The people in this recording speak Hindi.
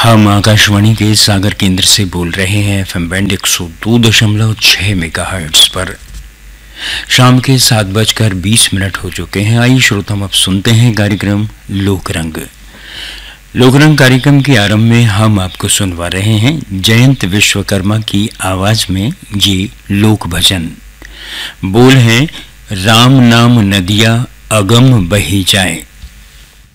हम आकाशवाणी के सागर केंद्र से बोल रहे हैं एफएम बैंड 102.6 मेगाहर्ट्ज पर। शाम के 7:20 हो चुके हैं। आइए श्रोता, अब सुनते हैं कार्यक्रम लोकरंग। लोकरंग कार्यक्रम के आरंभ में हम आपको सुनवा रहे हैं जयंत विश्वकर्मा की आवाज में ये लोक भजन। बोल है राम नाम नदिया अगम बही जाए।